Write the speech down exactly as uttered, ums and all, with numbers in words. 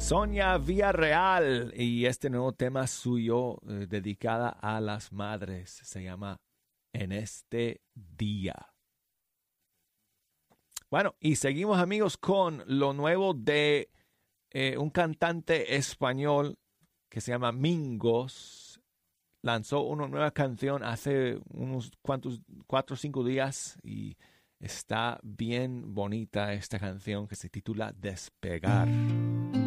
Sonia Villarreal y este nuevo tema suyo eh, dedicada a las madres se llama En este día. Bueno, y seguimos amigos con lo nuevo de eh, un cantante español que se llama Mingos. Lanzó una nueva canción hace unos cuantos, cuatro o cinco días y está bien bonita esta canción que se titula Despegar.